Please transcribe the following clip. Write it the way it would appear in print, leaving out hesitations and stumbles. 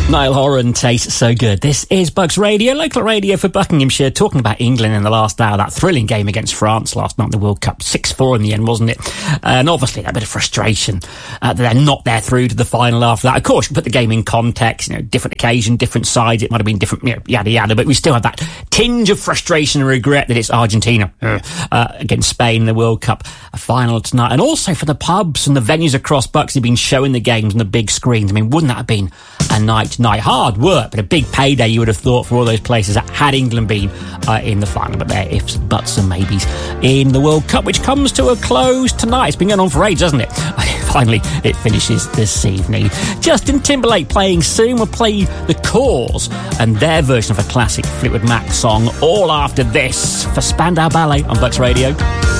Niall Horan tastes so good. This is Bucks Radio, local radio for Buckinghamshire, talking about England in the last hour. That thrilling game against France last night in the World Cup, 6-4 in the end, wasn't it? And obviously that bit of frustration that they're not there through to the final after that. Of course, you put the game in context, different occasion, different sides. It might have been different, yada yada, but we still have that tinge of frustration and regret that it's Argentina against Spain in the World Cup final tonight. And also for the pubs and the venues across Bucks who've been showing the games on the big screens. I mean, wouldn't that have been a night? Hard work, but a big payday you would have thought for all those places that had England been in the final. But there ifs, buts and maybes in the World Cup, which comes to a close tonight. It's been going on for ages, hasn't it? Finally, it finishes this evening. Justin Timberlake playing soon. We'll play The Cause and their version of a classic Fleetwood Mac song all after this for Spandau Ballet on Bucks Radio.